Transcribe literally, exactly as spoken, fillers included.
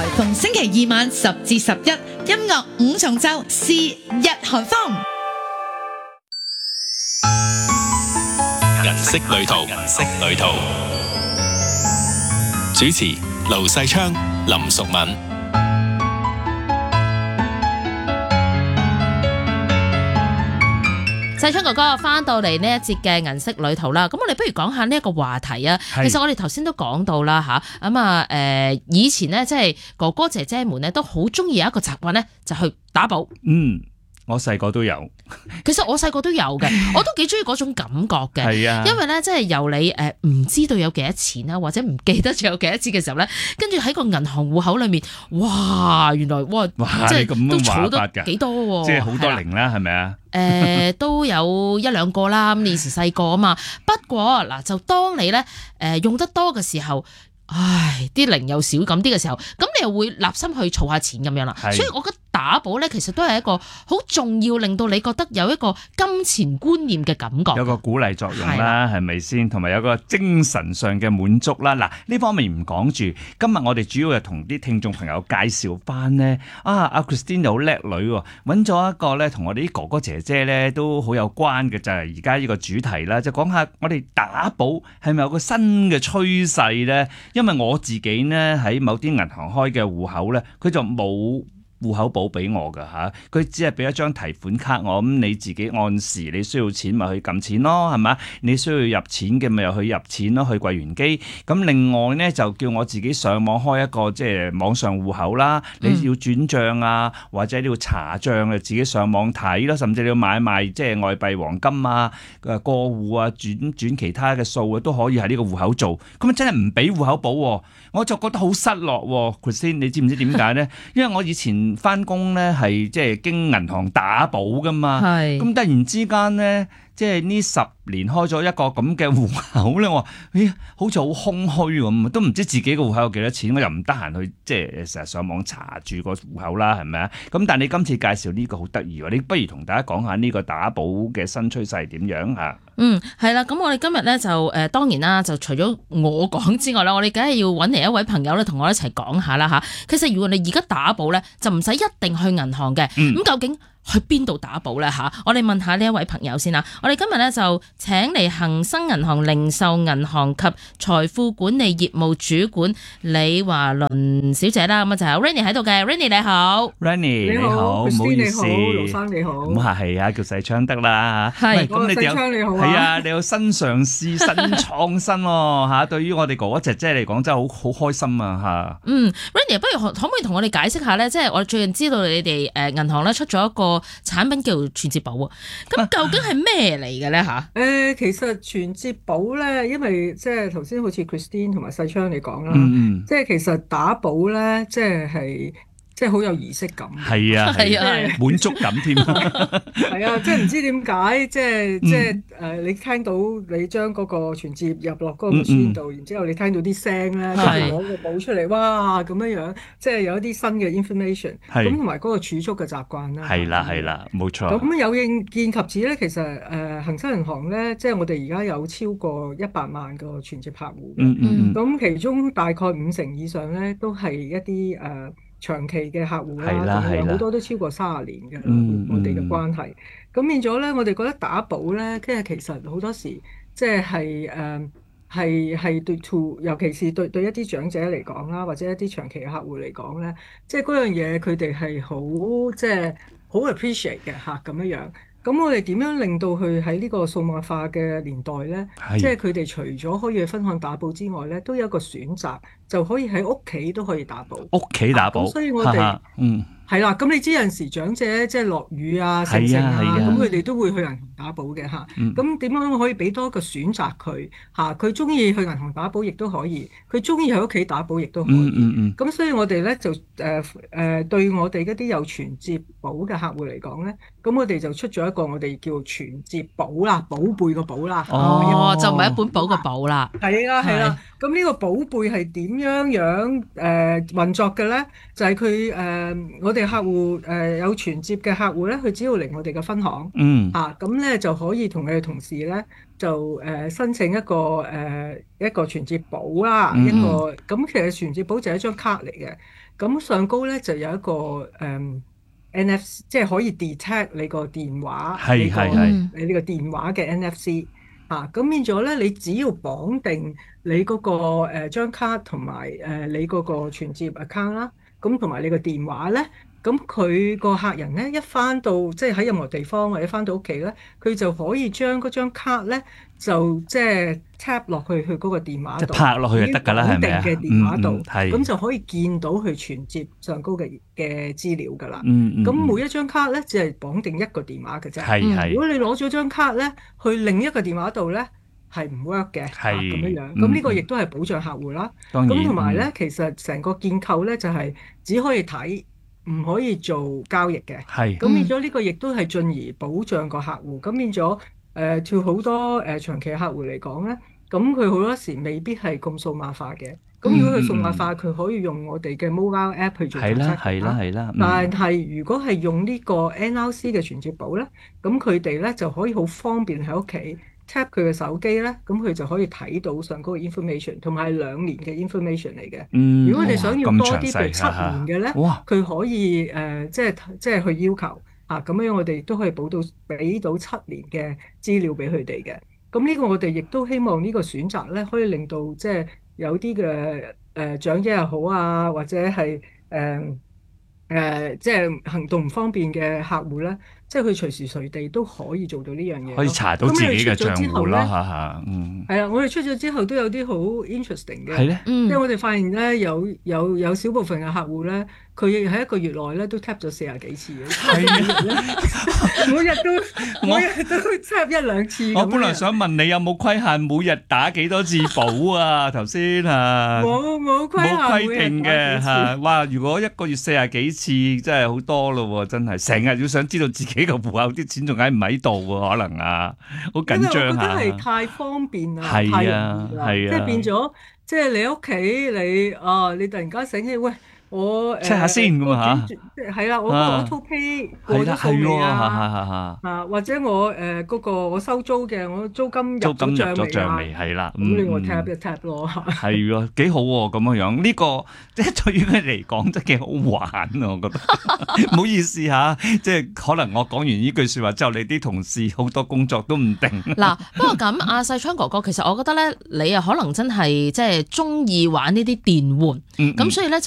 逢星期二晚十至十一，音樂五重奏是日韓風。 銀色旅途，銀色旅途。主持盧世昌、林淑敏。 世昌哥哥翻到嚟呢一節嘅銀色旅途啦，咁我哋不如講下呢一個話題啊。其實我哋頭先都講到啦吓，咁啊誒，以前咧即係哥哥姐姐們咧都好中意有一個習慣咧，就去打寶。 嗯。我細個都有， 其實我細個都有嘅，我都幾中意嗰種感覺嘅。係啊，因為咧，即係由你誒唔知道有幾多錢啦，或者唔記得仲有幾多錢嘅時候咧，跟住喺個銀行戶口裏面，哇，原來哇，即係都儲得幾多喎， 即係好多零啦，係咪啊？ 誒、呃、都有一兩個啦，咁你以前細個啊嘛。不過嗱，就當你咧誒、呃、用得多嘅時候。唉，啲零又少咁啲嘅時候，咁你又會立心去儲下錢咁樣啦。所以我覺得打寶咧，其實都係一個好重要，令到你覺得有一個金錢觀念嘅感覺， 有個鼓勵作用啦，係咪先？同埋有個精神上嘅滿足啦。嗱，呢方面唔講住，今日我哋主要係同啲聽眾朋友介紹翻呢。啊，阿 Christine 好叻女喎，揾咗一個咧同我哋啲哥哥姐姐咧都好有關嘅，就係而家呢個主題啦，就講下我哋打寶係咪有個新嘅趨勢咧？因為我自己呢，喺某啲銀行開嘅戶口呢，佢就冇戶口簿俾我㗎吓，佢只係俾一張提款卡我，咁你自己按時你需要錢咪去撳錢咯，係嘛？你需要入錢嘅咪又去入錢咯，去櫃員機。咁另外呢，就叫我自己上網開一個即係網上戶口啦，你要轉帳啊，或者你要查帳啊，自己上網睇咯，甚至你要買賣即係外幣黃金啊、誒過戶啊、轉轉其他嘅數啊，都可以喺呢個戶口做。咁真係唔俾戶口簿，我就覺得好失落。Christine，你知唔知點解呢？因為我以前翻工咧係即係經銀行打寶噶嘛，咁突然之間咧，即係呢十年開咗一個咁嘅戶口咧，我話咦，好似好空虛咁，都唔知自己個戶口有幾多錢，我又唔得閒去即係成日上網查住個戶口啦，係咪啊？咁但係你今次介紹呢個好得意喎，你不如同大家講下呢個打寶嘅新趨勢係點樣嚇？ 嗯，係啦，咁我哋今日咧就誒、呃、當然啦，就除咗我講之外啦，我哋梗係要揾嚟一位朋友咧，同我一齊講下啦嚇。其實如果你而家打寶咧，就唔使一定去銀行嘅，咁、嗯、究竟去邊度打寶咧嚇？我哋問下呢一位朋友先啦。我哋今日咧就請嚟恒生銀行零售銀行及財富管理業務主管李華倫小姐啦。咁啊就係 Rainy 喺度嘅 ，Rainy 你好 ，Rainy 你好，唔好意思， 盧生你好， 唔好客氣啊，叫世昌得啦嚇。 係， 咁你哋有世昌你好啊， 係啊，你有新嘗試、新創新喎嚇，對於我哋哥哥姐姐嚟講真係好好開心啊嚇。 嗯 ，Rainy 不如可唔可以同我哋解釋下咧？即係我最近知道你哋誒銀行咧出咗一個產品叫做存摺寶啊，咁究竟係咩嚟嘅咧嚇？ 誒，其實存摺寶咧，因為即係頭先好似 Christine 同埋世昌你講啦， 嗯、 即係其實打寶咧，即係係即係好有儀式感。 係啊，係啊，滿足感添。 係啊，即係唔知點解，即係即係誒，你聽到你將嗰個存摺入落嗰個木箱度，然之後你聽到啲聲咧，跟住攞個寶出嚟，哇咁樣樣，即係有一啲新嘅 information，咁同埋嗰個儲蓄嘅習慣啦。 係啦係啦，冇錯。 咁有應見及此咧，其實誒、呃、恒生銀行咧，即係我哋而家有超過一百萬個存摺客戶嘅，咁、嗯嗯、其中大概五成以上咧都係一啲誒、呃、長期嘅客戶啦，仲有好多都超過三十年嘅、嗯、我哋嘅關係。咁、嗯、變咗咧，我哋覺得打寶咧，即係其實好多時即係係誒係係對 to， 尤其是對對一啲長者嚟講啦，或者一啲長期嘅客戶嚟講咧，即係嗰樣嘢佢哋係好即係好 appreciate 嘅嚇咁樣樣。咁我哋點樣令到佢喺呢個數碼化嘅年代咧，即係佢哋除咗可以去分行打寶之外咧，都有一個選擇，就可以喺屋企都可以打寶。 屋企打寶， 所以我哋嗯。 係啦，咁你知有陣時長者即係落雨啊、成成啊，咁佢哋都會去銀行打寶嘅嚇。咁點樣可以俾多個選擇佢嚇？佢中意去銀行打寶亦都可以，佢中意喺屋企打寶亦都可以。咁、嗯嗯、所以我哋咧就誒誒、呃、對我哋嗰啲有存摺寶嘅客戶嚟講咧，咁我哋就出咗一個我哋叫存摺寶啦，寶貝個寶啦。 哦，就唔係一本簿嘅簿啦。 係啦係啦，咁呢個寶貝係點樣樣誒、呃、運作嘅咧？就係佢誒我哋。 哋客戶誒、呃、有存摺嘅客戶咧，佢只要嚟我哋嘅分行， 嗯啊咁咧就可以同佢哋同事咧就誒、呃、申請一個誒、呃、一個存摺簿啦， 嗯、 一個咁其實存摺簿就係一張卡嚟嘅，咁上高咧就有一個誒、呃、N F C， 即係可以 detect 你個電話， 係你個係係你呢個電話嘅 N F C。啊，咁變咗咧，你只要綁定你嗰、那個誒、呃、張卡同埋誒你嗰個存摺 account 啦，咁同埋你個電話咧，咁佢個客人咧一返到即係喺任何地方或者返到屋企咧，佢就可以將嗰張卡咧就即係 tap 落去佢嗰個電話度， 即係拍落去就得㗎啦，係咪啊？ 綁定嘅電話度， 係咁、嗯嗯、就可以見到佢存摺上高嘅嘅資料㗎啦。 嗯嗯， 咁每一張卡咧只係綁定一個電話嘅啫。 係係。 如果你攞咗張卡咧去另一個電話度咧，係唔 work 嘅，係咁樣樣。咁呢個亦都係保障客戶啦。咁同埋咧，嗯、其實成個建構咧就係、是、只可以睇，唔可以做交易嘅。係。咁變咗呢個亦都係進而保障個客戶。咁變咗誒，對、呃、好多誒、呃、長期客戶嚟講咧，咁佢好多時未必係咁數碼化嘅。咁如果佢數碼化，佢、嗯、可以用我哋嘅 mobile app 去做。係啦，係啦，係啦。但係如果係用呢個 N R C 嘅存摺簿咧，咁佢哋咧就可以好方便喺屋企 tap 佢嘅手機咧，咁佢就可以睇到上嗰個 information， 同埋係兩年嘅 information 嚟嘅。嗯、如果你想要多啲譬如七年嘅咧，佢可以誒、呃、即係即係去要求啊，咁樣我哋都可以補到俾到七年嘅資料俾佢哋嘅。咁呢個我哋亦都希望呢個選擇咧，可以令到即係有啲嘅誒長者又好啊，或者係誒誒即係行動唔方便嘅客戶咧，即係佢隨時隨地都可以做到呢樣嘢，可以查到自己嘅帳戶啦嚇嚇，嗯，係啊，我哋出咗之後都有啲好 interesting 嘅，係咧，因為我哋發現咧有有有少部分嘅客戶咧，佢喺一個月內咧都 tap 咗四十幾次嘅，係每日都每日都 tap 一兩次。 我本來想問你有冇規限每日打幾多次簿啊？頭先啊， 冇冇規限， 冇規定嘅嚇。哇！如果一個月四十幾次，真係好多咯喎！真係成日要想知道自己個戶口啲錢仲喺唔喺度喎？可能啊，好緊張嚇。 我覺得係太方便啦， 係啊， 太容易啦，即係變咗，即係你屋企你啊，你突然間醒起，喂！我 check 下先咁啊嚇， 係啦，我我 auto pay 過咗數未啊？啊，或者我誒嗰個我收租嘅，我租金入咗帳未啊？ 係啦， 咁你我 tap 一 tap 咯。 係喎，幾好喎咁樣樣。呢個即係對於佢嚟講真係幾好玩啊！我覺得。唔好意思嚇，即係可能我講完呢句説話之後，你啲同事好多工作都唔定。 嗱，不過咁阿細昌哥哥，其實我覺得咧，你啊可能真係即係中意玩呢啲電玩，咁所以咧。